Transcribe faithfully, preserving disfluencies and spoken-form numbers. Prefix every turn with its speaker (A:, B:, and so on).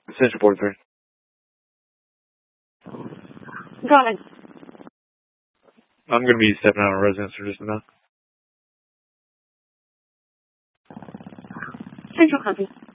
A: Central Port three.
B: Go ahead.
A: I'm going to be stepping out of residence for just a minute.
B: Central copy.